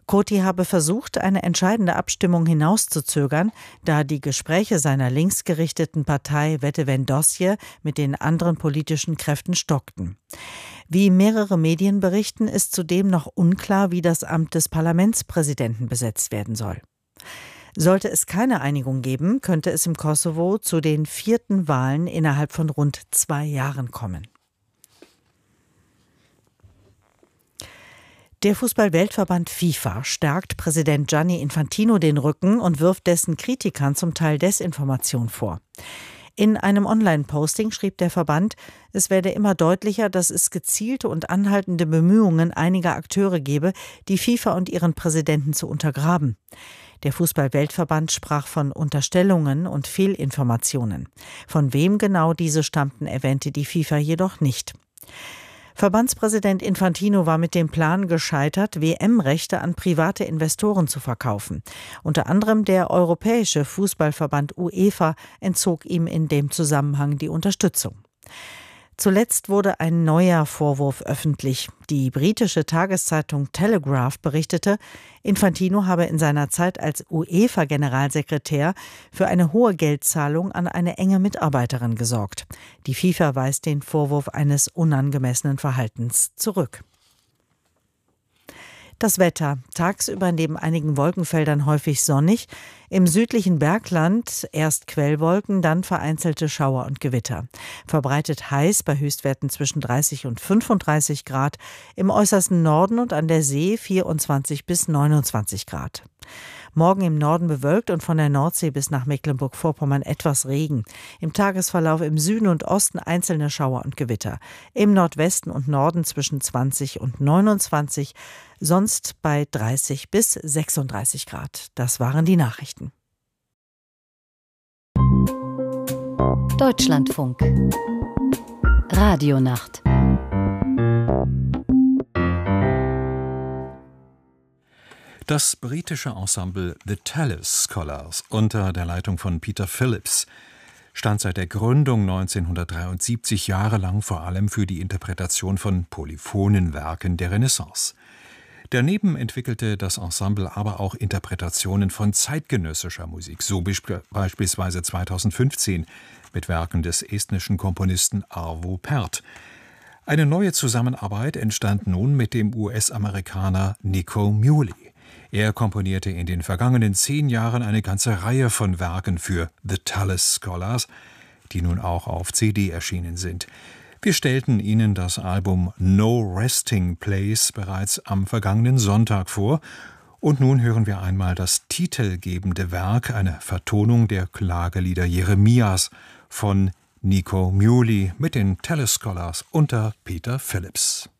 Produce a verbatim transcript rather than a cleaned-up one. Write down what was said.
Coty habe versucht, eine entscheidende Abstimmung hinauszuzögern, da die Gespräche seiner linksgerichteten Partei Wette Vendosje mit den anderen politischen Kräften stockten. Wie mehrere Medien berichten, ist zudem noch unklar, wie das Amt des Parlamentspräsidenten besetzt werden soll. Sollte es keine Einigung geben, könnte es im Kosovo zu den vierten Wahlen innerhalb von rund zwei Jahren kommen. Der Fußball-Weltverband FIFA stärkt Präsident Gianni Infantino den Rücken und wirft dessen Kritikern zum Teil Desinformation vor. In einem Online-Posting schrieb der Verband, es werde immer deutlicher, dass es gezielte und anhaltende Bemühungen einiger Akteure gebe, die FIFA und ihren Präsidenten zu untergraben. Der Fußball-Weltverband sprach von Unterstellungen und Fehlinformationen. Von wem genau diese stammten, erwähnte die FIFA jedoch nicht. Verbandspräsident Infantino war mit dem Plan gescheitert, W M-Rechte an private Investoren zu verkaufen. Unter anderem der Europäische Fußballverband UEFA entzog ihm in dem Zusammenhang die Unterstützung. Zuletzt wurde ein neuer Vorwurf öffentlich. Die britische Tageszeitung Telegraph berichtete, Infantino habe in seiner Zeit als UEFA-Generalsekretär für eine hohe Geldzahlung an eine enge Mitarbeiterin gesorgt. Die FIFA weist den Vorwurf eines unangemessenen Verhaltens zurück. Das Wetter. Tagsüber neben einigen Wolkenfeldern häufig sonnig. Im südlichen Bergland erst Quellwolken, dann vereinzelte Schauer und Gewitter. Verbreitet heiß bei Höchstwerten zwischen dreißig und fünfunddreißig Grad. Im äußersten Norden und an der See vierundzwanzig bis neunundzwanzig Grad. Morgen im Norden bewölkt und von der Nordsee bis nach Mecklenburg-Vorpommern etwas Regen. Im Tagesverlauf im Süden und Osten einzelne Schauer und Gewitter. Im Nordwesten und Norden zwischen zwanzig und neunundzwanzig, sonst bei dreißig bis sechsunddreißig Grad. Das waren die Nachrichten. Deutschlandfunk. Radionacht. Das britische Ensemble The Tallis Scholars unter der Leitung von Peter Phillips stand seit der Gründung neunzehnhundertdreiundsiebzig jahrelang vor allem für die Interpretation von polyphonen Werken der Renaissance. Daneben entwickelte das Ensemble aber auch Interpretationen von zeitgenössischer Musik, so beispielsweise zweitausendfünfzehn mit Werken des estnischen Komponisten Arvo Pärt. Eine neue Zusammenarbeit entstand nun mit dem U S-Amerikaner Nico Muhly. Er komponierte in den vergangenen zehn Jahren eine ganze Reihe von Werken für The Tallis Scholars, die nun auch auf C D erschienen sind. Wir stellten Ihnen das Album No Resting Place bereits am vergangenen Sonntag vor. Und nun hören wir einmal das titelgebende Werk, eine Vertonung der Klagelieder Jeremias von Nico Muhly mit den Tallis Scholars unter Peter Phillips.